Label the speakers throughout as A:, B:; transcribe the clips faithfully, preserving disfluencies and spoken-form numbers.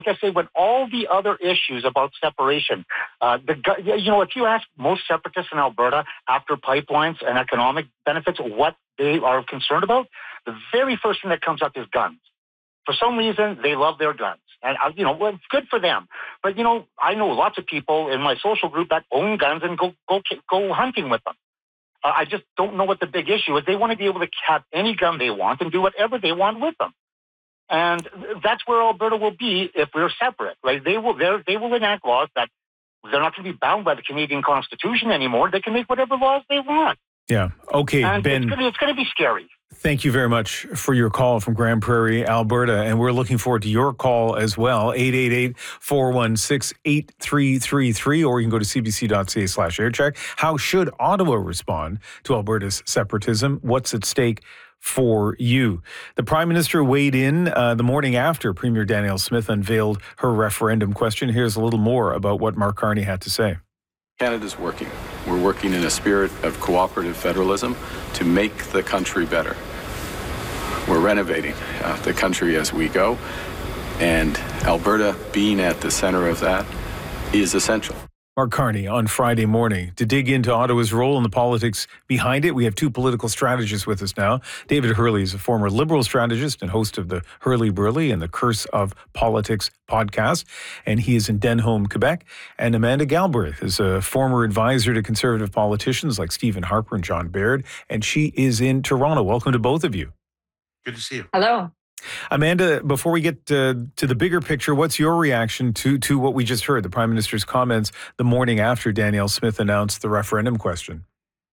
A: I say, when all the other issues about separation, uh, the you know, if you ask most separatists in Alberta after pipelines and economic benefits what they are concerned about, the very first thing that comes up is guns. For some reason, they love their guns. And, uh, you know, well, it's good for them. But, you know, I know lots of people in my social group that own guns and go go go hunting with them. Uh, I just don't know what the big issue is. They want to be able to have any gun they want and do whatever they want with them. And that's where Alberta will be if we're separate, right? They will they will enact laws that they're not going to be bound by the Canadian Constitution anymore. They can make whatever laws they want.
B: Yeah. Okay,
A: and
B: Ben.
A: It's going, to, it's going to be scary.
B: Thank you very much for your call from Grand Prairie, Alberta. And we're looking forward to your call as well. eight eight eight, four one six, eight three three three, or you can go to cbc.ca slash aircheck. How should Ottawa respond to Alberta's separatism? What's at stake for you? The Prime Minister weighed in uh, the morning after Premier Danielle Smith unveiled her referendum question. Here's a little more about what Mark Carney had to say.
C: Canada's working. We're working in a spirit of cooperative federalism to make the country better. We're renovating uh, the country as we go, and Alberta being at the center of that is essential.
B: Mark Carney on Friday morning. To dig into Ottawa's role in the politics behind it, we have two political strategists with us now. David Hurley is a former Liberal strategist and host of the Hurley Burley and the Curse of Politics podcast, and he is in Denholm, Quebec. And Amanda Galbraith is a former advisor to Conservative politicians like Stephen Harper and John Baird, and she is in Toronto. Welcome to both of you.
D: Good to see you.
E: Hello.
B: Amanda, before we get to, to the bigger picture, what's your reaction to, to what we just heard, the Prime Minister's comments the morning after Danielle Smith announced the referendum question?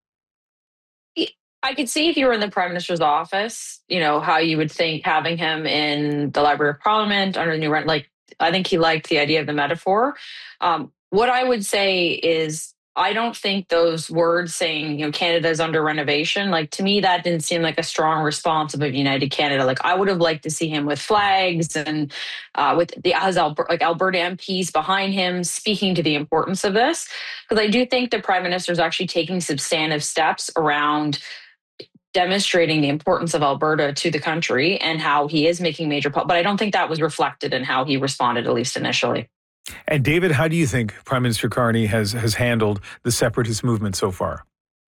E: I could see if you were in the Prime Minister's office, you know, how you would think having him in the Library of Parliament under the new rent. Like, I think he liked the idea of the metaphor. Um, what I would say is, I don't think those words saying, you know, Canada is under renovation, like, to me, that didn't seem like a strong response of a United Canada. Like, I would have liked to see him with flags and uh, with the as Alberta, like Alberta M Ps behind him speaking to the importance of this. Because I do think the Prime Minister is actually taking substantive steps around demonstrating the importance of Alberta to the country and how he is making major, but I don't think that was reflected in how he responded, at least initially.
B: And David, how do you think Prime Minister Carney has has handled the separatist movement so far?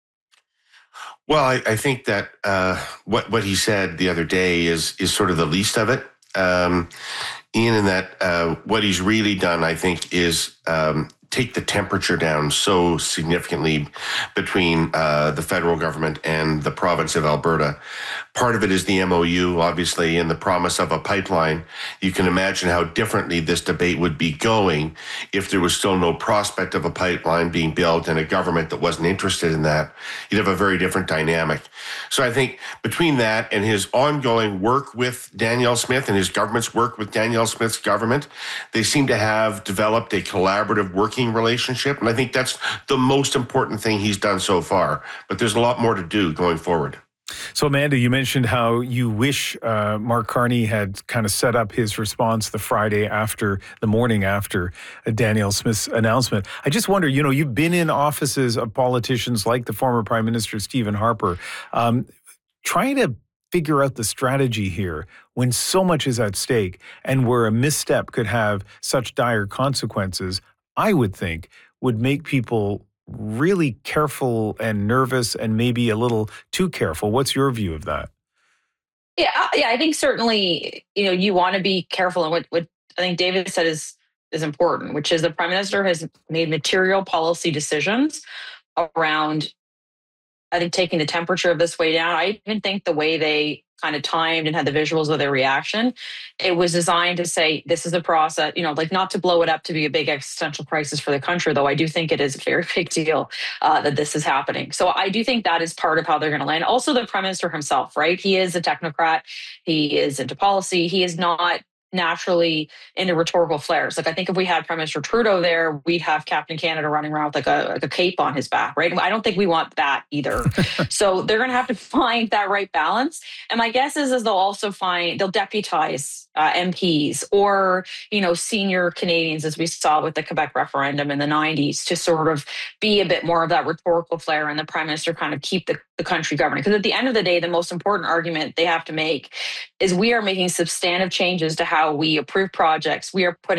D: Well, I, I think that uh, what what he said the other day is is sort of the least of it, um, Ian. In that uh, what he's really done, I think, is um, take the temperature down so significantly between uh, the federal government and the province of Alberta. Part of it is the M O U, obviously, and the promise of a pipeline. You can imagine how differently this debate would be going if there was still no prospect of a pipeline being built and a government that wasn't interested in that. You'd have a very different dynamic. So I think between that and his ongoing work with Danielle Smith and his government's work with Danielle Smith's government, they seem to have developed a collaborative working relationship. And I think that's the most important thing he's done so far. But there's a lot more to do going forward.
B: So, Amanda, you mentioned how you wish uh, Mark Carney had kind of set up his response the Friday after, the morning after uh, Danielle Smith's announcement. I just wonder, you know, you've been in offices of politicians like the former Prime Minister Stephen Harper, um, trying to figure out the strategy here when so much is at stake and where a misstep could have such dire consequences, I would think would make people really careful and nervous and maybe a little too careful. What's your view of that?
E: Yeah, yeah, I think certainly, you know, you want to be careful. And what, what I think David said is is important, which is the Prime Minister has made material policy decisions around, I think, taking the temperature of this way down. I even think the way they kind of timed and had the visuals of their reaction, it was designed to say, this is a process, you know, like not to blow it up to be a big existential crisis for the country, though I do think it is a very big deal uh, that this is happening. So I do think that is part of how they're going to land. Also, the Prime Minister himself, right? He is a technocrat. He is into policy. He is not naturally into rhetorical flares. Like, I think if we had Prime Minister Trudeau there, we'd have Captain Canada running around with like a, like a cape on his back, right? I don't think we want that either. So they're going to have to find that right balance. And my guess is, is they'll also find, they'll deputize uh, M Ps or, you know, senior Canadians, as we saw with the Quebec referendum in the nineties, to sort of be a bit more of that rhetorical flair and the prime minister kind of keep the, the country governing. Because at the end of the day, the most important argument they have to make is we are making substantive changes to how we approve projects. We are putting